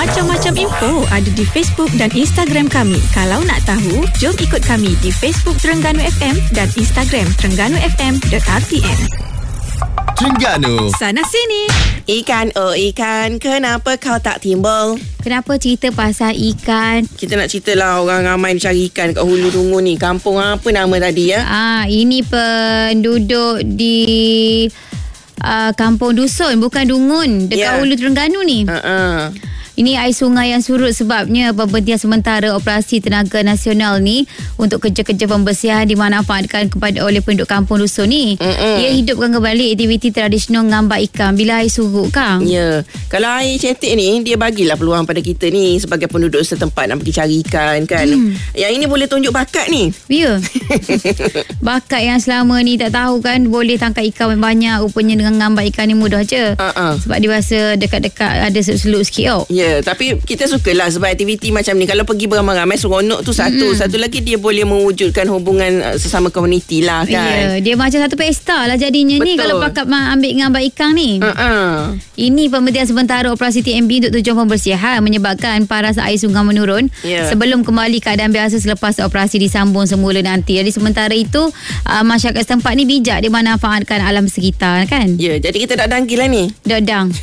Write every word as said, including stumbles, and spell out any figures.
Macam-macam info ada di Facebook dan Instagram kami. Kalau nak tahu, jom ikut kami di Facebook Terengganu F M dan Instagram terengganu f m dot r t m. Terengganu Sana sini. Ikan, oh ikan, kenapa kau tak timbul? Kenapa cerita pasal ikan? Kita nak cerita lah orang ramai cari ikan kat Hulu Dungun ni. Kampung apa nama tadi ya? Ah, ini penduduk di uh, kampung Dusun, bukan Dungun, dekat Ya. Hulu Terengganu ni. Uh-uh. Ini air sungai yang surut sebabnya pemberhentian sementara operasi tenaga nasional ni untuk kerja-kerja pembersihan dimanfaatkan kepada oleh penduduk kampung Dusun ni. Mm-mm. Ia hidupkan kembali aktiviti tradisional ngambat ikan bila air surut, Kang. Ya, kalau air cetek ni, dia bagilah peluang pada kita ni sebagai penduduk setempat nak pergi cari ikan kan. Hmm. Yang ini boleh tunjuk bakat ni. Ya. Bakat yang selama ni tak tahu kan boleh tangkap ikan banyak, rupanya dengan ngambat ikan ni mudah je. Uh-uh. Sebab dia rasa dekat-dekat ada seluk sikit tau. Ya, tapi kita sukalah sebab aktiviti macam ni. Kalau pergi beramai-ramai, seronok tu satu. Hmm. Satu lagi dia boleh mewujudkan hubungan uh, sesama komuniti lah kan. Ya, dia macam satu pesta lah jadinya. Betul. Ni kalau pakat ambil ngambat ikan ni. Uh-uh. Ini pemberhentian sementara operasi T M B untuk tujuan pembersihan menyebabkan paras air sungai menurun Ya. sebelum kembali keadaan biasa selepas operasi disambung semula nanti. Jadi sementara itu uh, masyarakat setempat ni bijak dia manfaatkan alam sekitar kan. Ya, jadi kita dak danggil lah ni. Dodang.